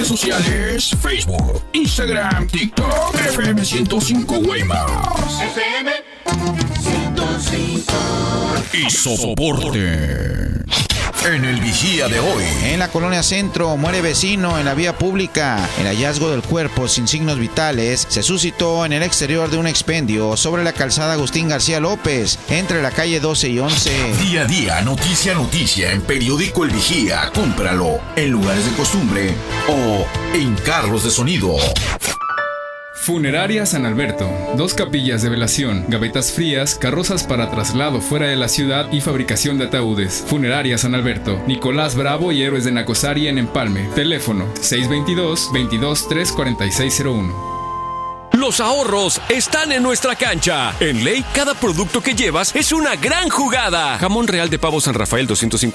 Sociales, Facebook, Instagram, TikTok, FM 105 Guaymas. FM 105. Y soporte. En el vigía de hoy. En la colonia Centro, muere vecino en la vía pública. El hallazgo del cuerpo sin signos vitales se suscitó en el exterior de un expendio sobre la calzada Agustín García López, entre la calle 12 y 11. Día a día, noticia a noticia, en Periódico El Vigía. Cómpralo en lugares de costumbre o en carros de sonido. Funeraria San Alberto. 2 capillas de velación, gavetas frías, carrozas para traslado fuera de la ciudad y fabricación de ataúdes. Funeraria San Alberto. Nicolás Bravo y Héroes de Nacosari en Empalme. Teléfono 622-22-34601. Los ahorros están en nuestra cancha. En Ley, cada producto que llevas es una gran jugada. Jamón real de pavo San Rafael 250